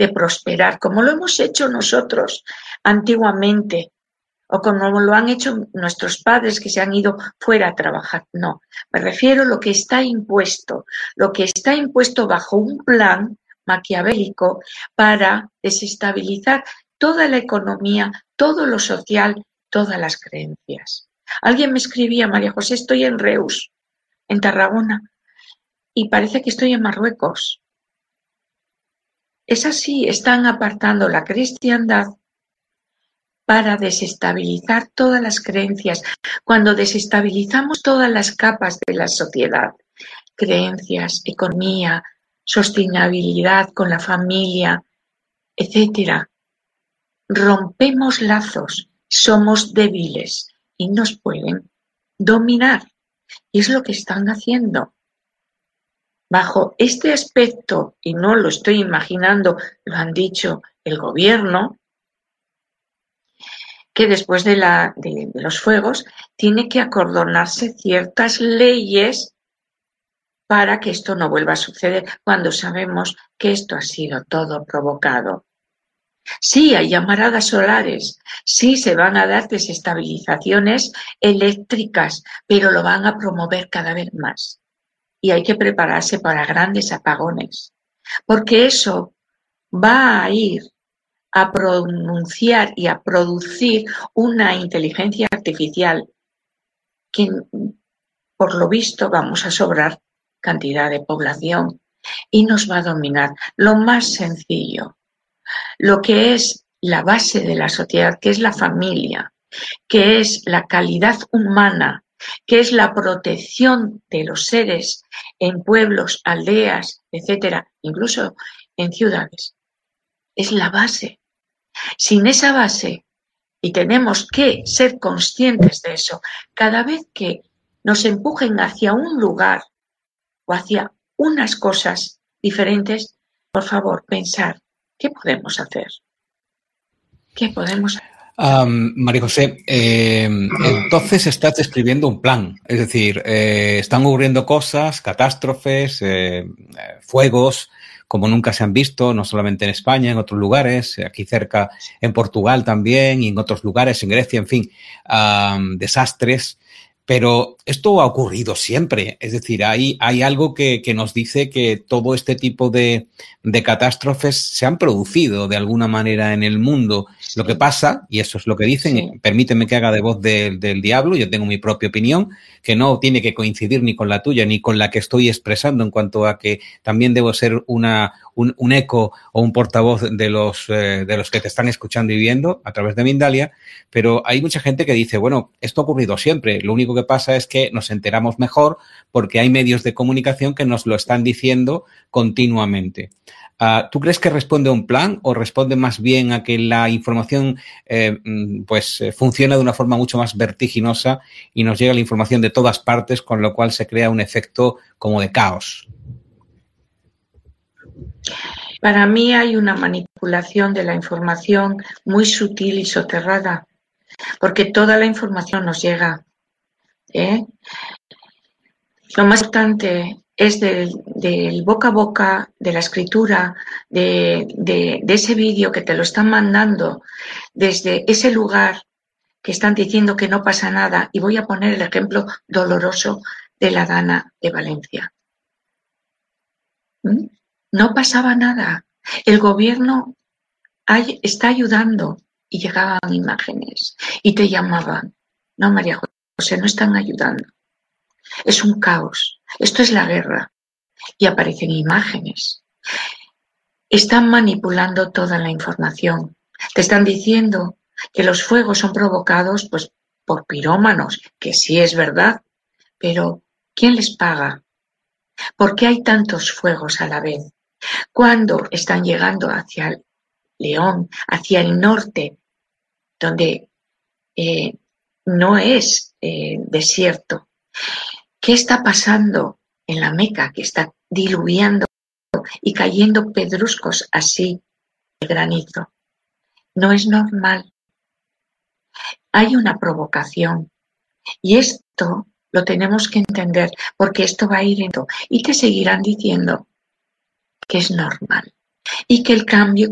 de prosperar, como lo hemos hecho nosotros antiguamente, o como lo han hecho nuestros padres que se han ido fuera a trabajar. No, me refiero a lo que está impuesto bajo un plan maquiavélico para desestabilizar toda la economía, todo lo social, todas las creencias. Alguien me escribía: María José, estoy en Reus, en Tarragona, y parece que estoy en Marruecos. Es así, están apartando la cristiandad para desestabilizar todas las creencias. Cuando desestabilizamos todas las capas de la sociedad, creencias, economía, sostenibilidad con la familia, etcétera, rompemos lazos, somos débiles y nos pueden dominar. Y es lo que están haciendo. Bajo este aspecto, y no lo estoy imaginando, lo han dicho el gobierno, que después de los fuegos tiene que acordonarse ciertas leyes para que esto no vuelva a suceder, cuando sabemos que esto ha sido todo provocado. Sí, hay llamaradas solares, sí se van a dar desestabilizaciones eléctricas, pero lo van a promover cada vez más. Y hay que prepararse para grandes apagones, porque eso va a ir a pronunciar y a producir una inteligencia artificial que, por lo visto, vamos a sobrar cantidad de población y nos va a dominar. Lo más sencillo, lo que es la base de la sociedad, que es la familia, que es la calidad humana, que es la protección de los seres en pueblos, aldeas, etcétera, incluso en ciudades, es la base. Sin esa base, y tenemos que ser conscientes de eso, cada vez que nos empujen hacia un lugar o hacia unas cosas diferentes, por favor, pensar, ¿qué podemos hacer? ¿Qué podemos hacer? María José, entonces estás describiendo un plan, es decir, están ocurriendo cosas, catástrofes, fuegos, como nunca se han visto, no solamente en España, en otros lugares, aquí cerca, en Portugal también, y en otros lugares, en Grecia, en fin, desastres. Pero esto ha ocurrido siempre, es decir, hay algo que nos dice que todo este tipo de catástrofes se han producido de alguna manera en el mundo. Sí. Lo que pasa, y eso es lo que dicen, sí. Permíteme que haga de voz del diablo, yo tengo mi propia opinión, que no tiene que coincidir ni con la tuya ni con la que estoy expresando, en cuanto a que también debo ser un eco o un portavoz de los que te están escuchando y viendo a través de Mindalia, pero hay mucha gente que dice, bueno, esto ha ocurrido siempre, lo único que pasa es que nos enteramos mejor porque hay medios de comunicación que nos lo están diciendo continuamente. ¿Tú crees que responde a un plan o responde más bien a que la información funciona de una forma mucho más vertiginosa y nos llega la información de todas partes, con lo cual se crea un efecto como de caos? Para mí hay una manipulación de la información muy sutil y soterrada, porque toda la información nos llega. Lo más importante es del boca a boca, de la escritura, de ese vídeo que te lo están mandando desde ese lugar que están diciendo que no pasa nada. Y voy a poner el ejemplo doloroso de la Dana de Valencia. No pasaba nada. El gobierno está ayudando y llegaban imágenes y te llamaban. No, María José, no están ayudando. Es un caos. Esto es la guerra. Y aparecen imágenes. Están manipulando toda la información. Te están diciendo que los fuegos son provocados pues, por pirómanos, que sí es verdad, pero ¿quién les paga? ¿Por qué hay tantos fuegos a la vez? Cuando están llegando hacia León, hacia el norte, donde no es desierto. ¿Qué está pasando en la Meca, que está diluviando y cayendo pedruscos así de granizo? No es normal. Hay una provocación y esto lo tenemos que entender, porque esto va a ir y te seguirán diciendo que es normal y que el cambio